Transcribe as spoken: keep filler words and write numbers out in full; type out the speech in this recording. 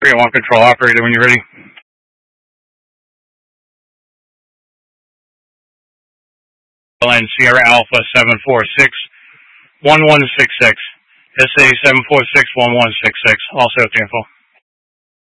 three one control operator when you're ready. Line Sierra Alpha seven four six one one six six. S A seven four six one one six six. Also, info.